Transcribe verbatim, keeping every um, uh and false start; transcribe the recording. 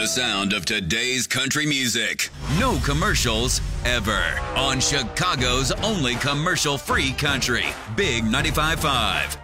The sound of today's country music. No commercials ever. On Chicago's only commercial-free country. Big ninety-five point five.